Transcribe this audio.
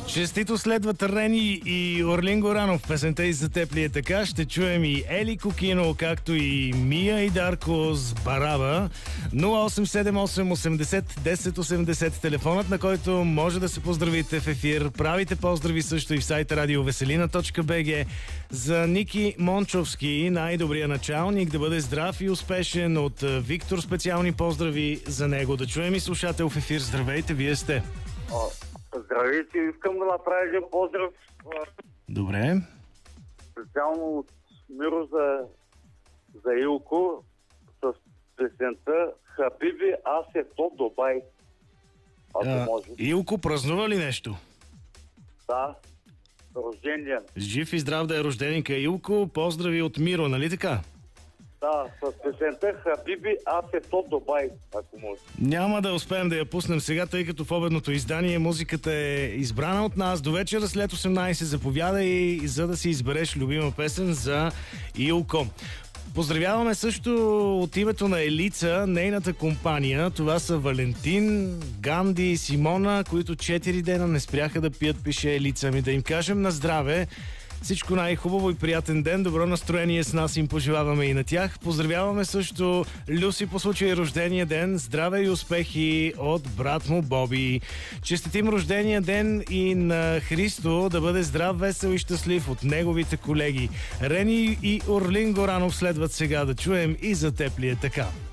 Честито следват Рени и Орлин Горанов. Песента и за теб ли е така? Ще чуем и Ели Кокино, както и Мия и Дарко с Бараба. 0878 80 10 80, телефонът, на който може да се поздравите в ефир. Правите поздрави също и в сайта радиовеселина.bg. За Ники Мончовски, най-добрия началник, да бъде здрав и успешен. От Виктор специални поздрави за него. Да чуем и слушател в ефир. Здравейте, вие сте. Здравейте, искам да направя един поздрав. Добре. Специално от Миро за Илко с песента Хабиби, аз е топ Дубай. Ако може. Илко празнува ли нещо? Да, рожден ден. Жив и здрав да е рожденика Илко. Поздрави от Миро, нали така? Да, с песента Хабиби, аз е топ Дубай, ако може. Няма да успеем да я пуснем сега, тъй като в обедното издание музиката е избрана от нас. До вечера след 18 заповядай, за да си избереш любима песен за Илко. Поздравяваме също от името на Елица, нейната компания. Това са Валентин, Ганди и Симона, които 4 дена не спряха да пият, пише Елица. Да им кажем на здраве. Всичко най-хубаво и приятен ден, добро настроение с нас им пожелаваме и на тях. Поздравяваме също Люси по случай рождения ден, здраве и успехи от брат му Боби. Честитим рождения ден и на Христо, да бъде здрав, весел и щастлив от неговите колеги. Рени и Орлин Горанов следват сега, да чуем и за теб ли е така.